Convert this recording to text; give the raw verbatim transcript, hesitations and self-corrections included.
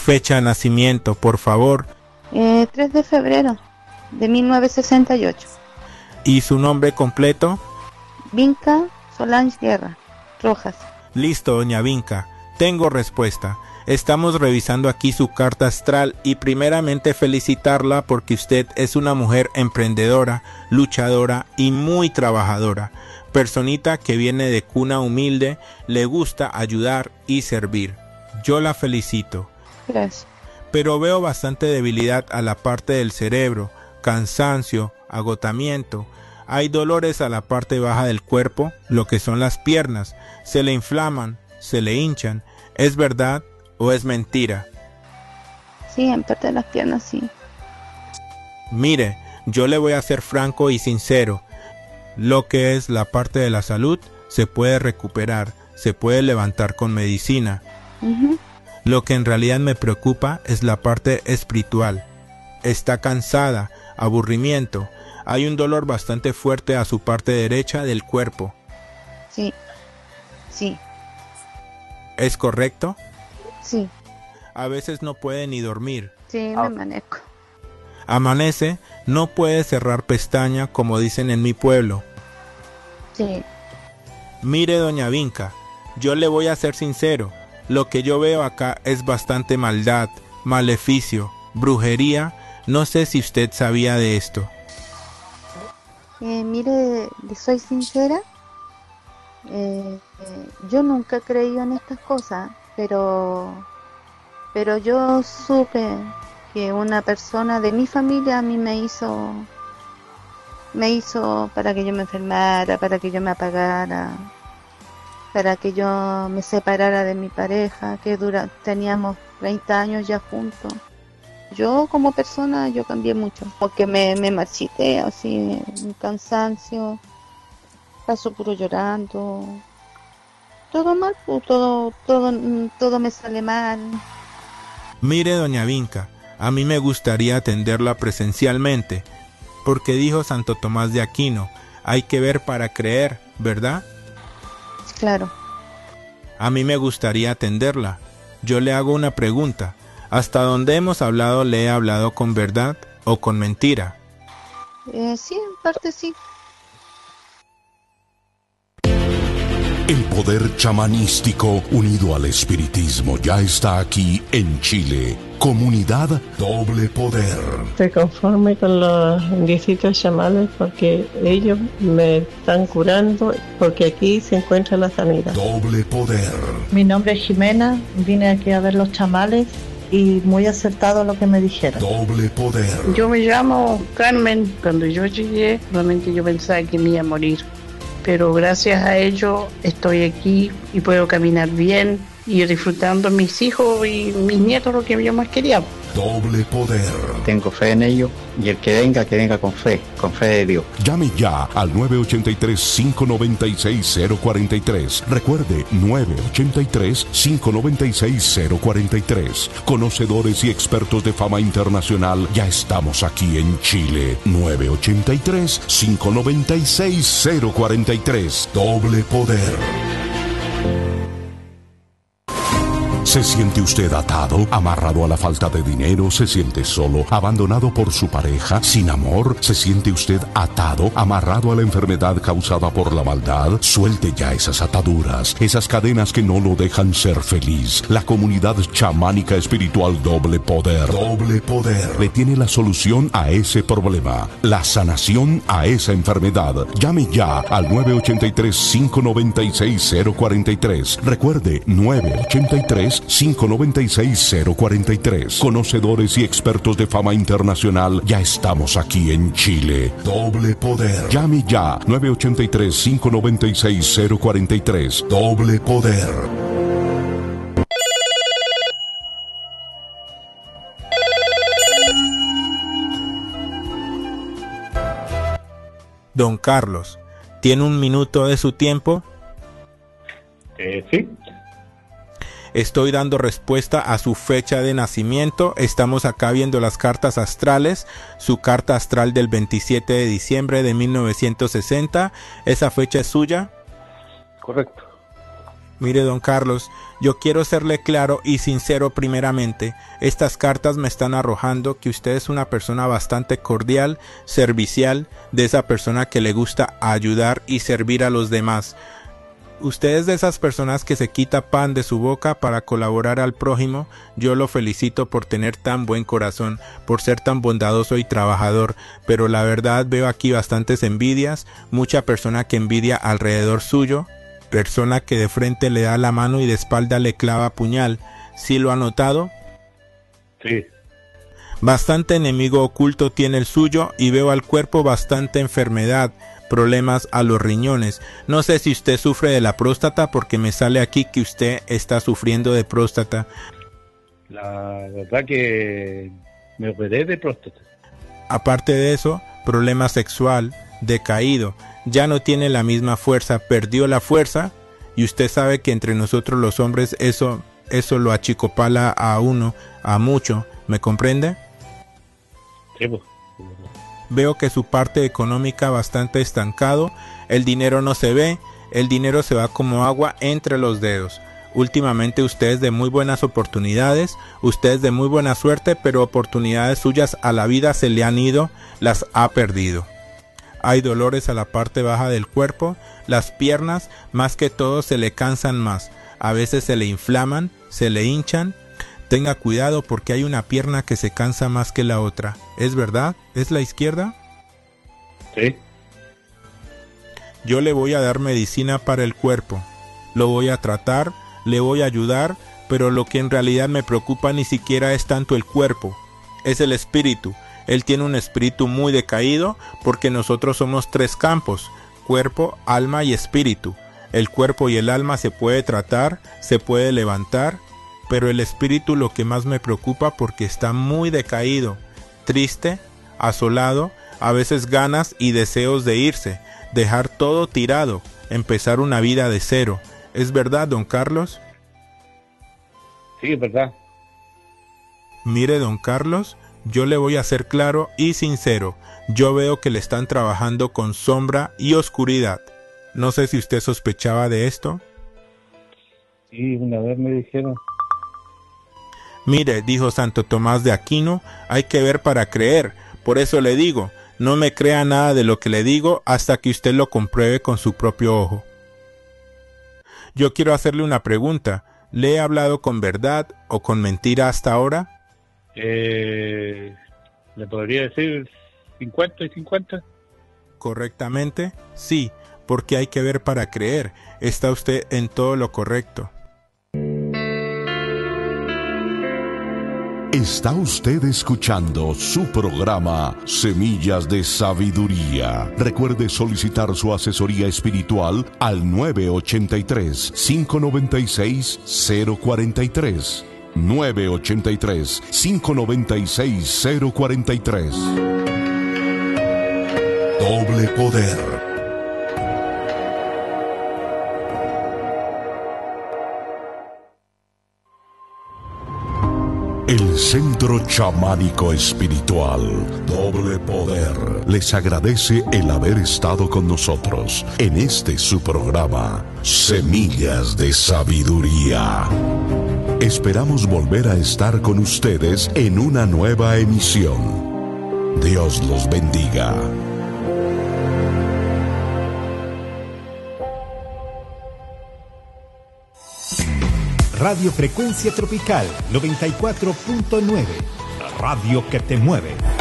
Fecha de nacimiento, por favor. Eh, tres de febrero de mil novecientos sesenta y ocho. ¿Y su nombre completo? Vinca Solange Guerra Rojas. Listo, doña Vinca. Tengo respuesta. Estamos revisando aquí su carta astral y primeramente felicitarla porque usted es una mujer emprendedora, luchadora y muy trabajadora. Personita que viene de cuna humilde, le gusta ayudar y servir. Yo la felicito. Gracias. Pero veo bastante debilidad a la parte del cerebro, cansancio, agotamiento. Hay dolores a la parte baja del cuerpo, lo que son las piernas. Se le inflaman, se le hinchan. ¿Es verdad o es mentira? Sí, en parte de las piernas sí. Mire, yo le voy a ser franco y sincero. Lo que es la parte de la salud se puede recuperar, se puede levantar con medicina. Uh-huh. Lo que en realidad me preocupa es la parte espiritual. Está cansada, aburrimiento. Hay un dolor bastante fuerte a su parte derecha del cuerpo. Sí, sí. ¿Es correcto? Sí. A veces no puede ni dormir. Sí, me amanezco. Amanece, no puede cerrar pestaña como dicen en mi pueblo. Sí. Mire, doña Vinca, yo le voy a ser sincero. Lo que yo veo acá es bastante maldad, maleficio, brujería. No sé si usted sabía de esto. Eh, mire, le soy sincera. Eh, eh, yo nunca he creído en estas cosas, pero, pero yo supe que una persona de mi familia a mí me hizo, me hizo para que yo me enfermara, para que yo me apagara, para que yo me separara de mi pareja, que dura, teníamos treinta años ya juntos. Yo como persona, yo cambié mucho, porque me, me marchité, así, un cansancio, paso puro llorando, todo mal, pues, todo, todo, todo me sale mal. Mire, doña Vinca, a mí me gustaría atenderla presencialmente, porque dijo Santo Tomás de Aquino, hay que ver para creer, ¿verdad? Claro. A mí me gustaría atenderla. Yo le hago una pregunta. ¿Hasta dónde hemos hablado le he hablado con verdad o con mentira? Eh, sí, en parte sí. El poder chamanístico unido al espiritismo ya está aquí en Chile. Comunidad Doble Poder. Estoy conforme con los indicios chamanes porque ellos me están curando, porque aquí se encuentra la sanidad. Doble Poder. Mi nombre es Jimena, vine aquí a ver los chamales y muy acertado lo que me dijeron. Doble Poder. Yo me llamo Carmen. Cuando yo llegué, realmente yo pensaba que me iba a morir, pero gracias a ello estoy aquí y puedo caminar bien y disfrutando a mis hijos y mis nietos, lo que yo más quería. Doble Poder. Tengo fe en ello y el que venga, que venga con fe, con fe de Dios. Llame ya al nueve ocho tres, cinco nueve seis, cero cuatro tres. Recuerde, nueve ocho tres, cinco nueve seis, cero cuatro tres. Conocedores y expertos de fama internacional, ya estamos aquí en Chile. nueve ocho tres, cinco nueve seis, cero cuatro tres. Doble Poder. ¿Se siente usted atado, amarrado a la falta de dinero? ¿Se siente solo, abandonado por su pareja, sin amor? ¿Se siente usted atado, amarrado a la enfermedad causada por la maldad? Suelte ya esas ataduras, esas cadenas que no lo dejan ser feliz. La comunidad chamánica espiritual Doble Poder. Doble Poder le tiene la solución a ese problema, la sanación a esa enfermedad. Llame ya al nueve ocho tres, cinco nueve seis, cero cuatro tres. Recuerde, nueve ocho tres, cinco nueve seis, cero cuatro tres. Conocedores y expertos de fama internacional, ya estamos aquí en Chile. Doble Poder. Llame ya, nueve ocho tres, cinco nueve seis, cero cuatro tres. Doble Poder. Don Carlos, ¿tiene un minuto de su tiempo? Eh, sí. Estoy dando respuesta a su fecha de nacimiento. Estamos acá viendo las cartas astrales. Su carta astral del veintisiete de diciembre de mil novecientos sesenta. ¿Esa fecha es suya? Correcto. Mire, don Carlos, yo quiero serle claro y sincero primeramente. Estas cartas me están arrojando que usted es una persona bastante cordial, servicial, de esa persona que le gusta ayudar y servir a los demás. Usted es de esas personas que se quita pan de su boca para colaborar al prójimo. Yo lo felicito por tener tan buen corazón, por ser tan bondadoso y trabajador, pero la verdad veo aquí bastantes envidias, mucha persona que envidia alrededor suyo, persona que de frente le da la mano y de espalda le clava puñal. ¿Sí lo ha notado? Sí. Bastante enemigo oculto tiene el suyo y veo al cuerpo bastante enfermedad, problemas a los riñones. No sé si usted sufre de la próstata porque me sale aquí que usted está sufriendo de próstata. La verdad que me operé de próstata. Aparte de eso, problema sexual, decaído, ya no tiene la misma fuerza, perdió la fuerza y usted sabe que entre nosotros los hombres eso, eso lo achicopala a uno, a mucho, ¿me comprende? Sí, pues. Veo que su parte económica bastante estancado, el dinero no se ve, el dinero se va como agua entre los dedos. Últimamente usted es de muy buenas oportunidades, usted es de muy buena suerte, pero oportunidades suyas a la vida se le han ido, las ha perdido. Hay dolores a la parte baja del cuerpo, las piernas más que todo se le cansan más, a veces se le inflaman, se le hinchan. Tenga cuidado porque hay una pierna que se cansa más que la otra. ¿Es verdad? ¿Es la izquierda? Sí. Yo le voy a dar medicina para el cuerpo. Lo voy a tratar, le voy a ayudar, pero lo que en realidad me preocupa ni siquiera es tanto el cuerpo, es el espíritu. Él tiene un espíritu muy decaído porque nosotros somos tres campos, cuerpo, alma y espíritu. El cuerpo y el alma se puede tratar, se puede levantar, pero el espíritu lo que más me preocupa porque está muy decaído, triste, asolado, a veces ganas y deseos de irse, dejar todo tirado, empezar una vida de cero. ¿Es verdad, don Carlos? Sí, es verdad. Mire, don Carlos, yo le voy a ser claro y sincero. Yo veo que le están trabajando con sombra y oscuridad. No sé si usted sospechaba de esto. Sí, una vez me dijeron. Mire, dijo Santo Tomás de Aquino, hay que ver para creer. Por eso le digo, no me crea nada de lo que le digo hasta que usted lo compruebe con su propio ojo. Yo quiero hacerle una pregunta. ¿Le he hablado con verdad o con mentira hasta ahora? Eh, ¿Le podría decir cincuenta y cincuenta? Correctamente, sí, porque hay que ver para creer. Está usted en todo lo correcto. Está usted escuchando su programa Semillas de Sabiduría. Recuerde solicitar su asesoría espiritual al nueve ocho tres, cinco nueve seis, cero cuatro tres. nueve ocho tres, cinco nueve seis, cero cuatro tres. Doble poder. El Centro Chamánico Espiritual Doble Poder les agradece el haber estado con nosotros en este su programa Semillas de Sabiduría. Esperamos volver a estar con ustedes en una nueva emisión. Dios los bendiga. Radio Frecuencia Tropical noventa y cuatro punto nueve. La radio que te mueve.